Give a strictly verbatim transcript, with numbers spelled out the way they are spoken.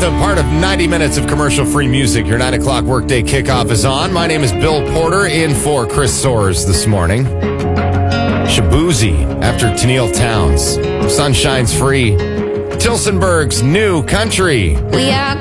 the part of ninety minutes of commercial-free music. Your nine o'clock workday kickoff is on. My name is Bill Porter, in for Chris Soares this morning. Shabuzi after Tennille Townes. Sun Shines Free. Tilsonberg's New Country. We are